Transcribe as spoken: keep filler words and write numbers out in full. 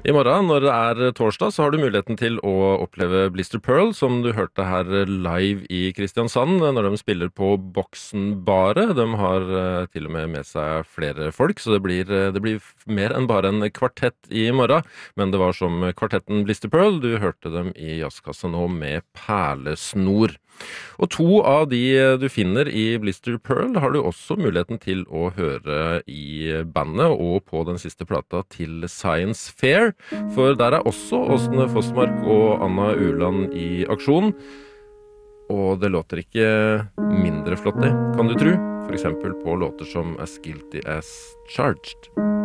I morgen, når det er torsdag, så har du muligheten til å oppleve Blister Pearl, som du hørte her live i Kristiansand, når de spiller på Boksen bare. De har til og med med seg flere folk, så det blir, det blir mer enn bare en kvartett i morgen. Men det var som kvartetten Blister Pearl, du hørte dem i jazzkassa nå med Perlesnor. Og to av de du finner i Blister Pearl har du også muligheten til å høre i bandet og på den siste plata til Science Fair, for der er også Åsne Fossmark og Anna Uland i aksjon. Og det låter ikke mindre flott det, kan du tro, for eksempel på låter som As Guilty As Charged.